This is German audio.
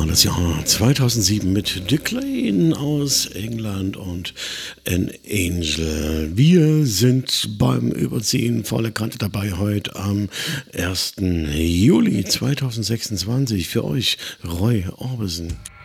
das Jahr 2007 mit Declan aus England und An Angel. Wir sind beim Überziehen volle Kante dabei heute am 1. Juli 2026. Für euch Roy Orbison.